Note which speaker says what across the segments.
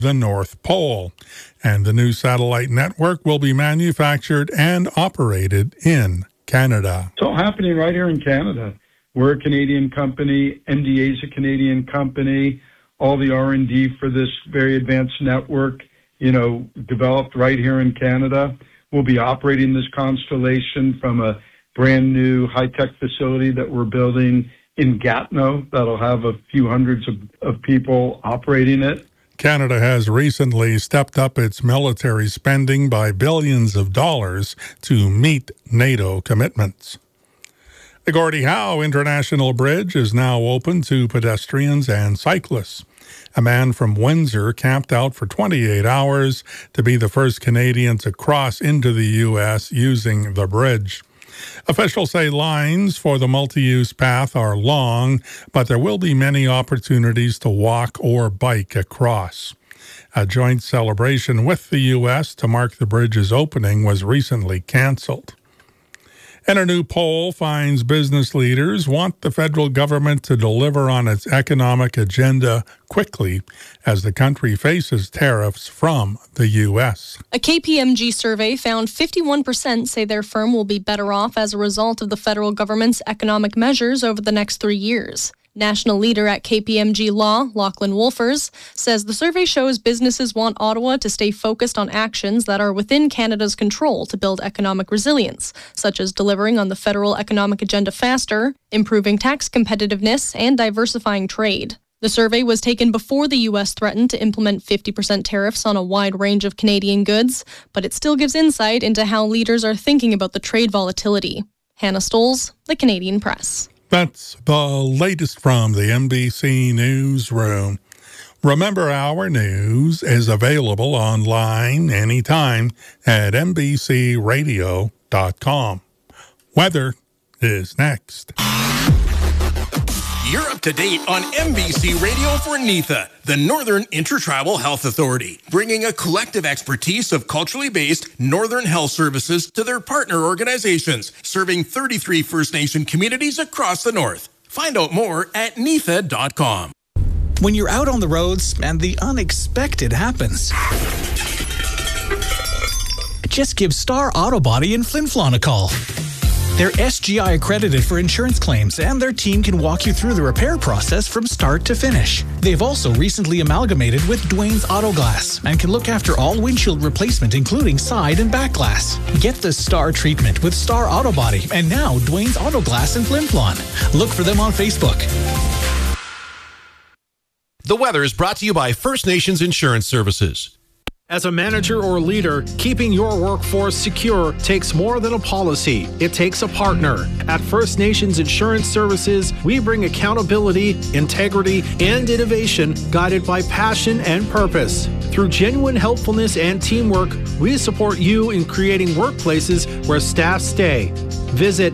Speaker 1: the North Pole. And the new satellite network will be manufactured and operated in Canada.
Speaker 2: It's all happening right here in Canada. We're a Canadian company. MDA is a Canadian company. All the R&D for this very advanced network, developed right here in Canada. We'll be operating this constellation from a brand new high-tech facility that we're building in Gatineau that'll have a few hundreds of people operating it.
Speaker 1: Canada has recently stepped up its military spending by billions of dollars to meet NATO commitments. The Gordie Howe International Bridge is now open to pedestrians and cyclists. A man from Windsor camped out for 28 hours to be the first Canadian to cross into the U.S. using the bridge. Officials say lines for the multi-use path are long, but there will be many opportunities to walk or bike across. A joint celebration with the U.S. to mark the bridge's opening was recently canceled. And a new poll finds business leaders want the federal government to deliver on its economic agenda quickly as the country faces tariffs from the U.S.
Speaker 3: A KPMG survey found 51% say their firm will be better off as a result of the federal government's economic measures over the next 3 years. National leader at KPMG Law, Lachlan Wolfers, says the survey shows businesses want Ottawa to stay focused on actions that are within Canada's control to build economic resilience, such as delivering on the federal economic agenda faster, improving tax competitiveness, and diversifying trade. The survey was taken before the U.S. threatened to implement 50% tariffs on a wide range of Canadian goods, but it still gives insight into how leaders are thinking about the trade volatility. Hannah Stoles, The Canadian Press.
Speaker 1: That's the latest from the NBC Newsroom. Remember, our news is available online anytime at NBCRadio.com. Weather is next.
Speaker 4: You're up to date on NBC Radio for NITHA, the Northern Intertribal Health Authority, bringing a collective expertise of culturally based Northern health services to their partner organizations, serving 33 First Nation communities across the North. Find out more at NITHA.com.
Speaker 5: When you're out on the roads and the unexpected happens, just give Star Auto Body in Flin Flon a call. They're SGI accredited for insurance claims, and their team can walk you through the repair process from start to finish. They've also recently amalgamated with Dwayne's Auto Glass and can look after all windshield replacement, including side and back glass. Get the Star treatment with Star Auto Body and now Dwayne's Auto Glass in Flin Flon. Look for them on Facebook.
Speaker 6: The weather is brought to you by First Nations Insurance Services.
Speaker 7: As a manager or leader, keeping your workforce secure takes more than a policy. It takes a partner. At First Nations Insurance Services, we bring accountability, integrity, and innovation guided by passion and purpose. Through genuine helpfulness and teamwork, we support you in creating workplaces where staff stay. Visit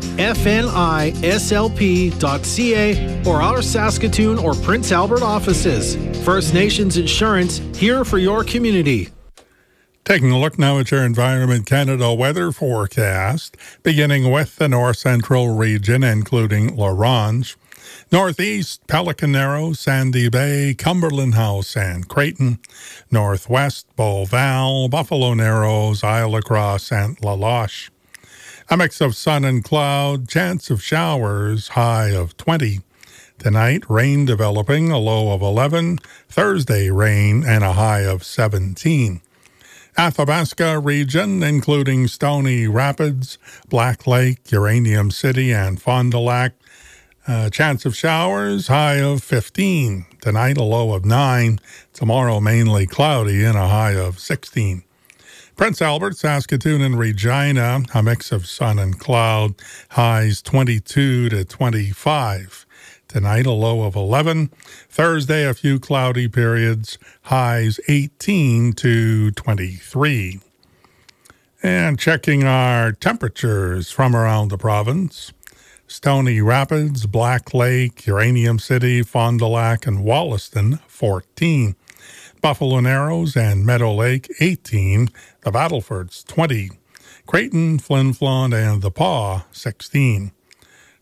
Speaker 7: fnislp.ca or our Saskatoon or Prince Albert offices. First Nations Insurance, here for your community.
Speaker 1: Taking a look now at your Environment Canada weather forecast, beginning with the north central region, including La Ronge, northeast, Pelican Narrows, Sandy Bay, Cumberland House, and Creighton, northwest, Beauval, Buffalo Narrows, Isle La Crosse, and La Loche. A mix of sun and cloud, chance of showers, high of 20. Tonight, rain developing, a low of 11. Thursday, rain and a high of 17. Athabasca region, including Stony Rapids, Black Lake, Uranium City, and Fond du Lac. Chance of showers, high of 15. Tonight, a low of 9. Tomorrow, mainly cloudy and a high of 16. Prince Albert, Saskatoon, and Regina, a mix of sun and cloud, highs 22 to 25. Tonight, a low of 11. Thursday, a few cloudy periods, highs 18 to 23. And checking our temperatures from around the province. Stony Rapids, Black Lake, Uranium City, Fond du Lac, and Wollaston, 14. Buffalo Narrows and Meadow Lake, 18. The Battlefords, 20. Creighton, Flin Flon, and The Pas, 16.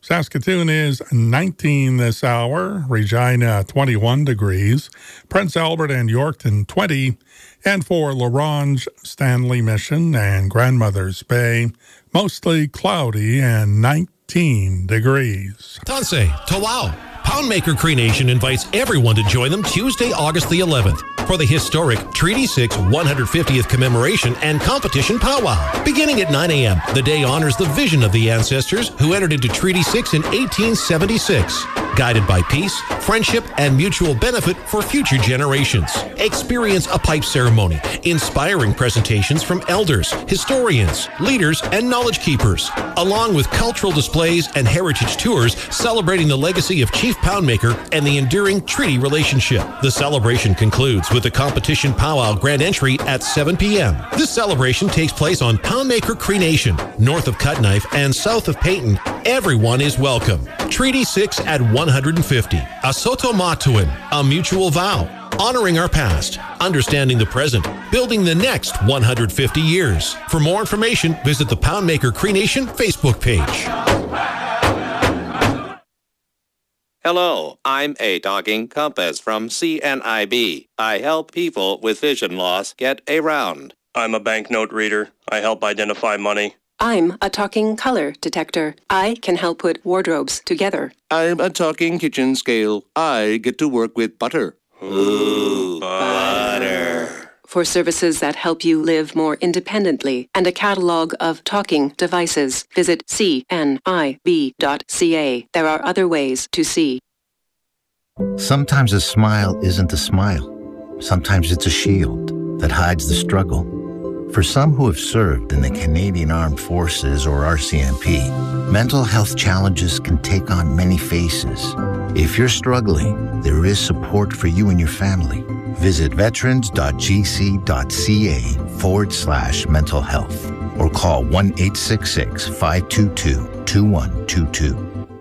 Speaker 1: Saskatoon is 19 this hour, Regina 21 degrees, Prince Albert and Yorkton 20, and for La Ronge, Stanley Mission, and Grandmother's Bay, mostly cloudy and 19 degrees.
Speaker 6: Tansei, Tawau. Poundmaker Cree Nation invites everyone to join them Tuesday, August the 11th for the historic Treaty 6 150th commemoration and competition powwow. Beginning at 9 a.m., the day honors the vision of the ancestors who entered into Treaty 6 in 1876, guided by peace, friendship, and mutual benefit for future generations. Experience a pipe ceremony, inspiring presentations from elders, historians, leaders, and knowledge keepers, along with cultural displays and heritage tours celebrating the legacy of Chief Poundmaker and the enduring treaty relationship. The celebration concludes with the competition powwow grand entry at 7 p.m. This celebration takes place on Poundmaker Cree Nation, north of Cutknife and south of Peyton. Everyone is welcome. Treaty 6 at 150. A Soto Matuin, a mutual vow. Honoring our past, understanding the present, building the next 150 years. For more information, visit the Poundmaker Cree Nation Facebook page.
Speaker 8: Hello, I'm A. Talking Compass from CNIB. I help people with vision loss get around.
Speaker 9: I'm a banknote reader. I help identify money.
Speaker 10: I'm a talking color detector. I can help put wardrobes together.
Speaker 11: I'm a talking kitchen scale. I get to work with butter.
Speaker 8: Ooh, butter.
Speaker 10: For services that help you live more independently and a catalog of talking devices, visit cnib.ca. There are other ways to see.
Speaker 12: Sometimes a smile isn't a smile. Sometimes it's a shield that hides the struggle. For some who have served in the Canadian Armed Forces or RCMP, mental health challenges can take on many faces. If you're struggling, there is support for you and your family. Visit veterans.gc.ca/mental health or call 1-866-522-2122.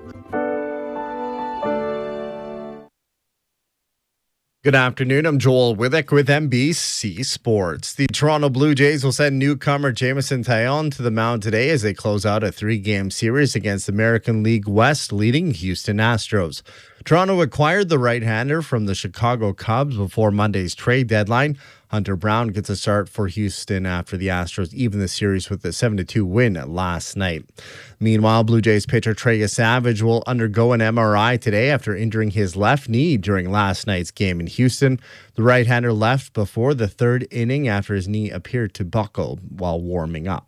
Speaker 13: Good afternoon, I'm Joel Withick with NBC Sports. The Toronto Blue Jays will send newcomer Jameson Taillon to the mound today as they close out a 3-game series against American League West leading Houston Astros. Toronto acquired the right-hander from the Chicago Cubs before Monday's trade deadline. Hunter Brown gets a start for Houston after the Astros evened the series with a 7-2 win last night. Meanwhile, Blue Jays pitcher Trey Savage will undergo an MRI today after injuring his left knee during last night's game in Houston. The right-hander left before the third inning after his knee appeared to buckle while warming up.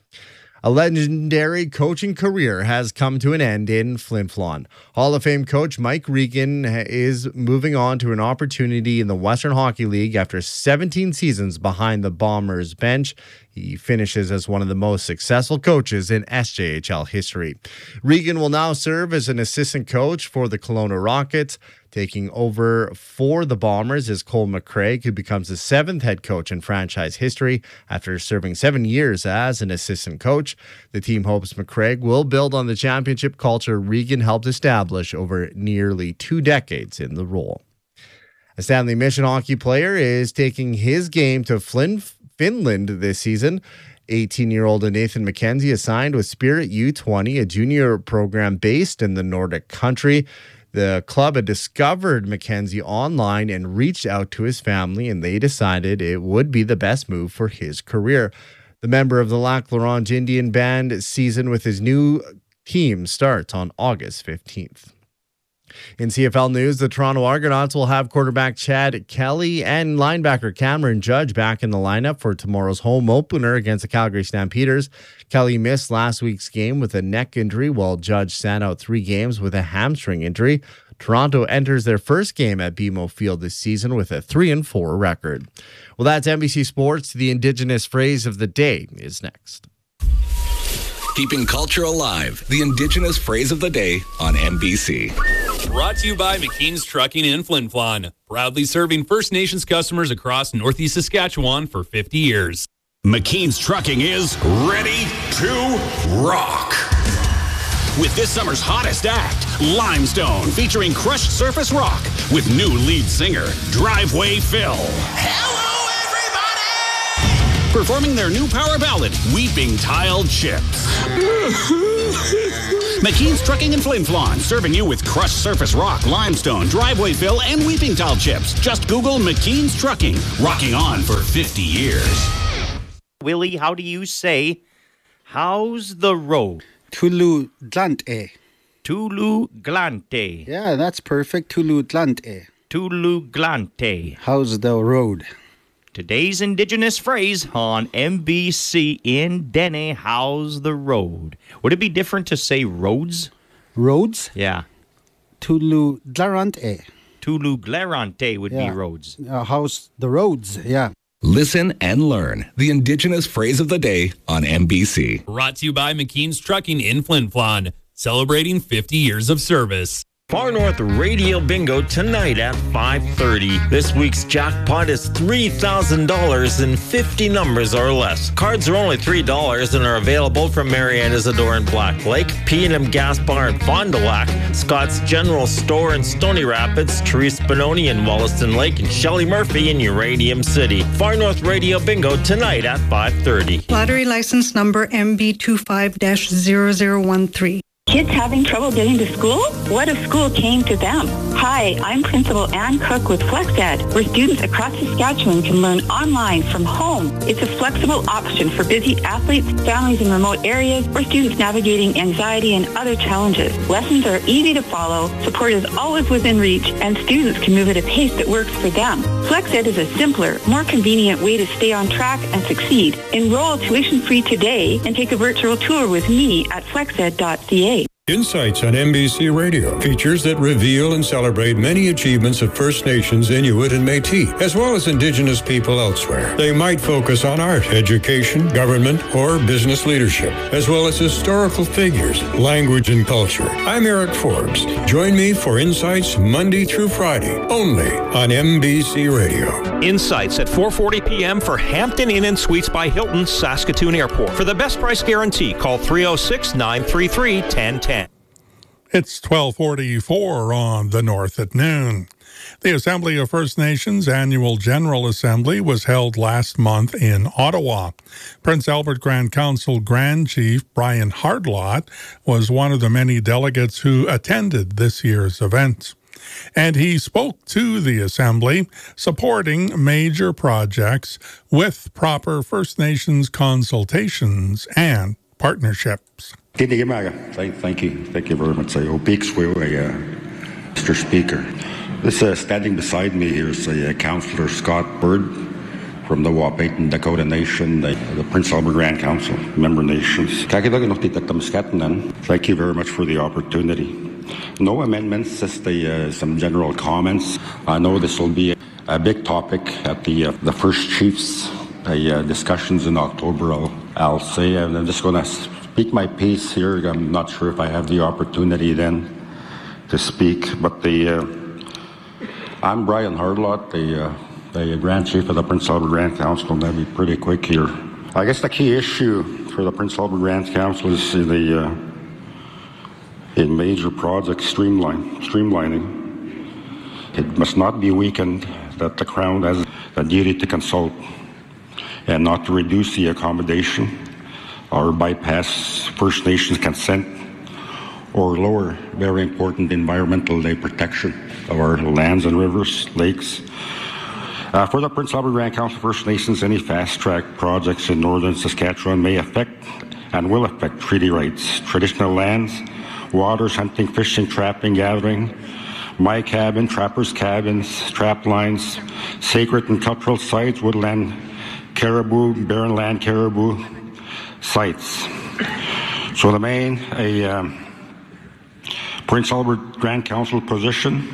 Speaker 13: A legendary coaching career has come to an end in Flin Flon. Hall of Fame coach Mike Regan is moving on to an opportunity in the Western Hockey League after 17 seasons behind the Bombers bench. He finishes as one of the most successful coaches in SJHL history. Regan will now serve as an assistant coach for the Kelowna Rockets. Taking over for the Bombers is Cole McCraig, who becomes the 7th head coach in franchise history after serving 7 years as an assistant coach. The team hopes McCraig will build on the championship culture Regan helped establish over nearly 2 decades in the role. A Stanley Mission hockey player is taking his game to Finland this season. 18-year-old Nathan McKenzie is signed with Spirit U20, a junior program based in the Nordic country. The club had discovered McKenzie online and reached out to his family, and they decided it would be the best move for his career. The member of the Lac La Ronge Indian Band season with his new team starts on August 15th. In CFL news, the Toronto Argonauts will have quarterback Chad Kelly and linebacker Cameron Judge back in the lineup for tomorrow's home opener against the Calgary Stampeders. Kelly missed last week's game with a neck injury, while Judge sat out 3 games with a hamstring injury. Toronto enters their first game at BMO Field this season with a 3-4 record. Well, that's NBC Sports. The Indigenous phrase of the day is next.
Speaker 14: Keeping culture alive. The Indigenous phrase of the day on NBC.
Speaker 15: Brought to you by McKean's Trucking in Flin Flon. Proudly serving First Nations customers across Northeast Saskatchewan for 50 years.
Speaker 14: McKean's Trucking is ready to rock. With this summer's hottest act, Limestone, featuring crushed surface rock with new lead singer, Driveway Phil. Hello, everybody! Performing their new power ballad, Weeping Tiled Chips. McKean's Trucking in Flin Flon, serving you with crushed surface rock, limestone, driveway fill, and weeping tile chips. Just Google McKean's Trucking, rocking on for 50 years.
Speaker 16: Willie, how do you say, how's the road?
Speaker 17: Tulu Glante.
Speaker 16: Tulu Glante.
Speaker 17: Yeah, that's perfect. Tulu Glante.
Speaker 16: Tulu Glante.
Speaker 17: How's the road?
Speaker 16: Today's Indigenous phrase on MBC in Dene, how's the road? Would it be different to say roads?
Speaker 17: Roads?
Speaker 16: Yeah.
Speaker 17: Tulu Glarante.
Speaker 16: Tulu Glarante would be roads.
Speaker 17: How's the roads? Yeah.
Speaker 18: Listen and learn the Indigenous phrase of the day on MBC.
Speaker 15: Brought to you by McKean's Trucking in Flin Flon, celebrating 50 years of service.
Speaker 19: Far North Radio Bingo tonight at 5:30. This week's jackpot is $3,000 and 50 numbers or less. Cards are only $3 and are available from Marianne Isidore in Black Lake, P&M Gas Bar in Fond du Lac, Scott's General Store in Stony Rapids, Therese Benoni in Wollaston Lake, and Shelley Murphy in Uranium City. Far North Radio Bingo tonight at 5:30.
Speaker 20: Lottery license number MB25-0013.
Speaker 21: Kids having trouble getting to school? What if school came to them? Hi, I'm Principal Ann Cook with FlexEd, where students across Saskatchewan can learn online from home. It's a flexible option for busy athletes, families in remote areas, or students navigating anxiety and other challenges. Lessons are easy to follow, support is always within reach, and students can move at a pace that works for them. FlexEd is a simpler, more convenient way to stay on track and succeed. Enroll tuition-free today and take a virtual tour with me at flexed.ca.
Speaker 22: Insights on MBC Radio, features that reveal and celebrate many achievements of First Nations, Inuit, and Métis, as well as Indigenous people elsewhere. They might focus on art, education, government, or business leadership, as well as historical figures, language, and culture. I'm Eric Forbes. Join me for Insights Monday through Friday, only on MBC Radio.
Speaker 23: Insights at 4:40 p.m. for Hampton Inn and Suites by Hilton, Saskatoon Airport. For the best price guarantee, call 306-933-1010.
Speaker 1: It's 12:44 on the North at noon. The Assembly of First Nations Annual General Assembly was held last month in Ottawa. Prince Albert Grand Council Grand Chief Brian Hardlot was one of the many delegates who attended this year's event. And he spoke to the Assembly, supporting major projects with proper First Nations consultations and partnerships.
Speaker 24: Thank you very much. Mr. Speaker. This standing beside me here is Councillor Scott Bird from the Wahpeton Dakota Nation, the Prince Albert Grand Council, member nations. Thank you very much for the opportunity. No amendments, just some general comments. I know this will be a big topic at the First Chiefs discussions in October. I'll say, and I'm just going to speak my piece here. I'm not sure if I have the opportunity then to speak, but I'm Brian Hardlot, the Grand Chief of the Prince Albert Grand Council, and I'll be pretty quick here. I guess the key issue for the Prince Albert Grand Council is in major project streamlining. It must not be weakened that the Crown has a duty to consult and not to reduce the accommodation or bypass First Nations consent or lower very important environmental protection of our lands and rivers, lakes. For the Prince Albert Grand Council First Nations, any fast-track projects in northern Saskatchewan may affect and will affect treaty rights, traditional lands, waters, hunting, fishing, trapping, gathering, my cabin, trappers' cabins, trap lines, sacred and cultural sites, woodland caribou, barren land caribou sites. So the main Prince Albert Grand Council position